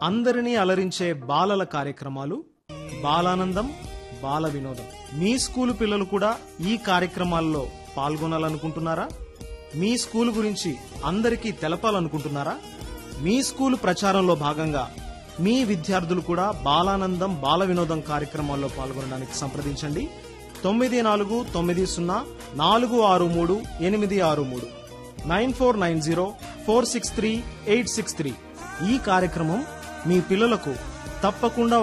అందరినీ అలరించే బాలల కార్యక్రమాలు బాలానందం బాల వినోదం. మీ స్కూలు పిల్లలు కూడా ఈ కార్యక్రమాల్లో పాల్గొనాలనుకుంటున్నారా? మీ స్కూలు గురించి అందరికీ తెలపాలనుకుంటున్నారా? మీ స్కూలు ప్రచారంలో భాగంగా మీ విద్యార్థులు కూడా బాలానందం బాల వినోదం కార్యక్రమాల్లో పాల్గొనడానికి సంప్రదించండి. 9490463863 9490463863. ఈ కార్యక్రమం మీ పిల్లలకు తప్పకుండా